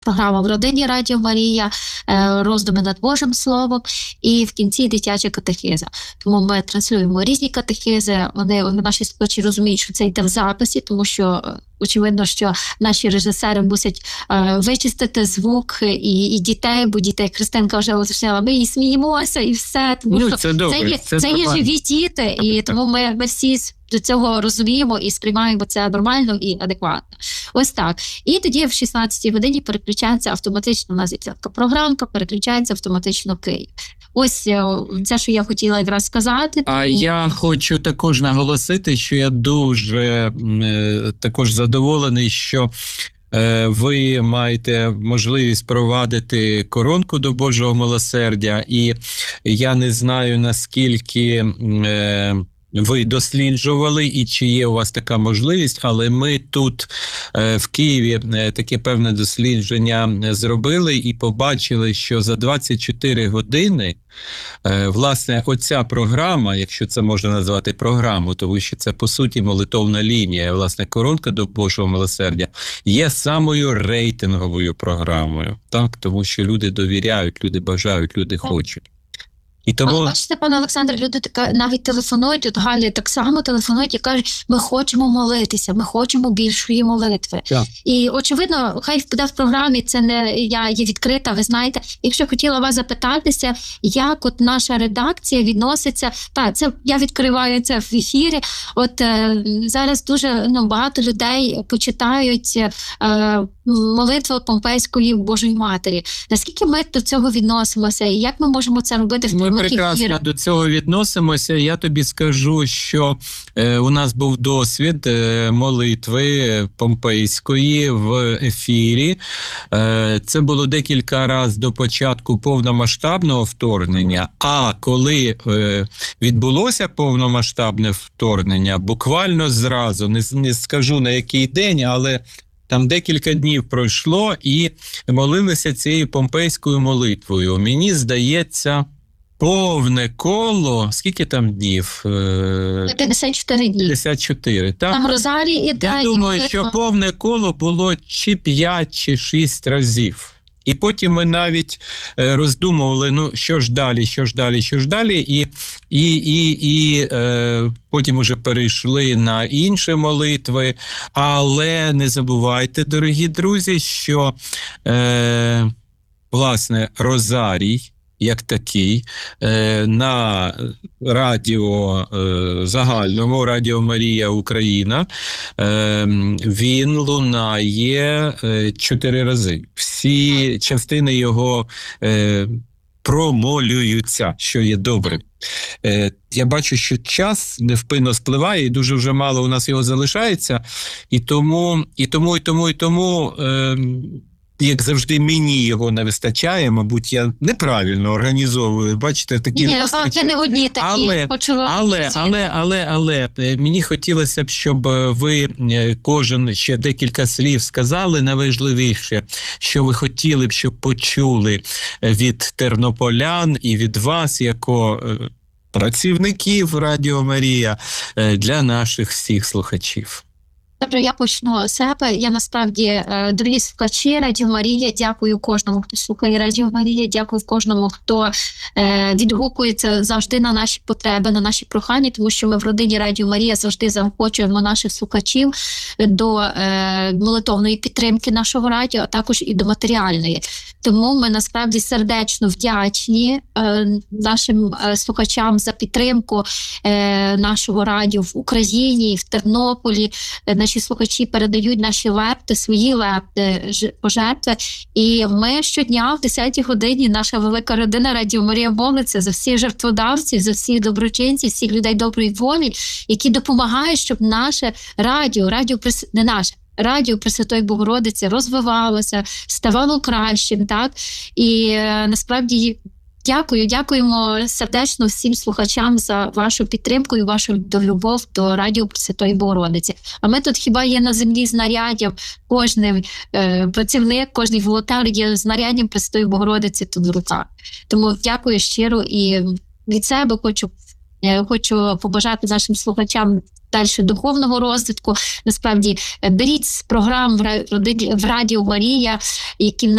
Програма «В родині Радіо Марія», роздуми над Божим Словом і в кінці дитяча катехиза. Тому ми транслюємо різні катехизи, наші слухачі розуміють, що це йде в записі, тому що очевидно, що наші режисери мусять вичистити звук і дітей, бо дітей Христинка вже уточнила, ми і сміємося, і все. Тому що це є живі діти, і тому ми всі до цього розуміємо і сприймаємо це нормально і адекватно. Ось так. І тоді в 16-й годині переключається автоматично, у нас є така програмка, переключається автоматично Київ. Ось це, що я хотіла якраз сказати. А я хочу також наголосити, що я дуже також задоволений, що ви маєте можливість провадити коронку до Божого милосердя, і я не знаю, наскільки ви досліджували і чи є у вас така можливість, але ми тут в Києві таке певне дослідження зробили і побачили, що за 24 години власне оця програма, якщо це можна назвати програмою, тому що це по суті молитовна лінія, власне коронка до Божого милосердя, є самою рейтинговою програмою, так? Тому що люди довіряють, люди бажають, люди хочуть. І тому... Бачите, пане Олександр, люди навіть телефонують, от Галі так само телефонують і кажуть, ми хочемо молитися, ми хочемо більшої молитви. Yeah. І очевидно, хай буде в програмі, це не я є відкрита, ви знаєте. Якщо хотіла вас запитатися, як от наша редакція відноситься, це я відкриваю це в ефірі, от зараз дуже багато людей почитають молитву Помпейської Божої Матері. Наскільки ми до цього відносимося і як ми можемо це робити в Ми прекрасно до цього відносимося. Я тобі скажу, що у нас був досвід молитви Помпейської в ефірі. Це було декілька разів до початку повномасштабного вторгнення, а коли відбулося повномасштабне вторгнення, буквально зразу, не скажу на який день, але там декілька днів пройшло і молилися цією Помпейською молитвою. Мені здається, повне коло, скільки там днів? 54 дні. 54, так? Там розарій іде. Я думаю, що повне коло було чи 5, чи 6 разів. І потім ми навіть роздумували, що ж далі, і потім уже перейшли на інші молитви. Але не забувайте, дорогі друзі, що, власне, розарій, як такий, на радіо загальному, Радіо Марія Україна, він лунає 4 рази. Всі частини його промолюються, що є добре. Я бачу, що час невпинно спливає, і дуже вже мало у нас його залишається, і тому як завжди, мені його не вистачає, мабуть, я неправильно організовую, бачите, такі... Ні, це не одні такі. Але мені хотілося б, щоб ви кожен ще декілька слів сказали, найважливіше, що ви хотіли б, щоб почули від тернополян і від вас, як працівників Радіо Марія, для наших всіх слухачів. Добре, я почну з себе. Я насправді, дорогі слухачі Радіо Марія, дякую кожному, хто слухає Радіо Марія, дякую кожному, хто відгукується завжди на наші потреби, на наші прохання, тому що ми в родині Радіо Марія завжди заохочуємо наших слухачів до молитовної підтримки нашого радіо, а також і до матеріальної. Тому ми насправді сердечно вдячні нашим слухачам за підтримку нашого радіо в Україні, в Тернополі. Наші слухачі передають наші лепти, свої лепти, пожертви. І ми щодня в 10-й годині, наша велика родина Радіо Марія молиться за всіх жертводавців, за всіх доброчинців, всіх людей доброї волі, які допомагають, щоб наше Радіо Пресвятої Богородиці розвивалося, ставало кращим, так? І насправді дякуємо сердечно всім слухачам за вашу підтримку і вашу любов до Радіо Пресвятої Богородиці. А ми тут хіба є на землі знаряддям, кожен працівник, кожен волонтер є знаряддям Пресвятої Богородиці тут в руках. Тому дякую щиро і від себе хочу побажати нашим слухачам далі духовного розвитку. Насправді, беріть з програм в Радіо Марія, які в